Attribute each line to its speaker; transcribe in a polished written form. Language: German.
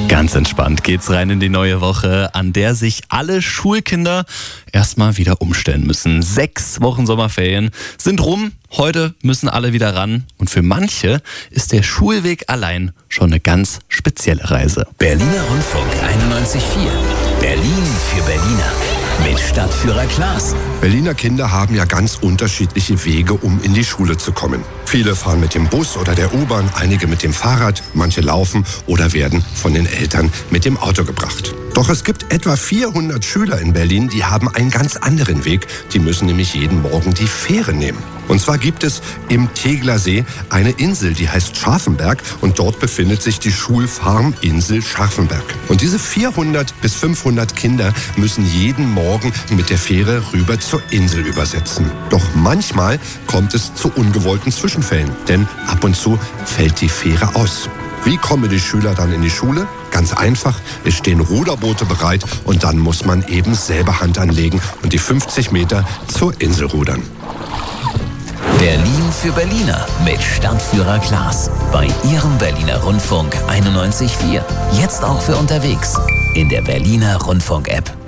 Speaker 1: Ganz entspannt geht's rein in die neue Woche, an der sich alle Schulkinder erstmal wieder umstellen müssen. 6 Wochen Sommerferien sind rum. Heute müssen alle wieder ran. Und für manche ist der Schulweg allein schon eine ganz spezielle Reise.
Speaker 2: Berliner Rundfunk 91.4. Berlin für Berliner. Mit Stadtführer Klaas.
Speaker 3: Berliner Kinder haben ja ganz unterschiedliche Wege, um in die Schule zu kommen. Viele fahren mit dem Bus oder der U-Bahn, einige mit dem Fahrrad, manche laufen oder werden von den Eltern mit dem Auto gebracht. Doch es gibt etwa 400 Schüler in Berlin, die haben einen ganz anderen Weg. Die müssen nämlich jeden Morgen die Fähre nehmen. Und zwar gibt es im Tegeler-See eine Insel, die heißt Scharfenberg, und dort befindet sich die Schulfarm Insel Scharfenberg. Und diese 400 bis 500 Kinder müssen jeden Morgen mit der Fähre rüber zur Insel übersetzen. Doch manchmal kommt es zu ungewollten Zwischenfällen, denn ab und zu fällt die Fähre aus. Wie kommen die Schüler dann in die Schule? Ganz einfach, es stehen Ruderboote bereit und dann muss man eben selber Hand anlegen und die 50 Meter zur Insel rudern.
Speaker 2: Berlin für Berliner mit Stadtführer Klaas. Bei Ihrem Berliner Rundfunk 91.4. Jetzt auch für unterwegs in der Berliner Rundfunk-App.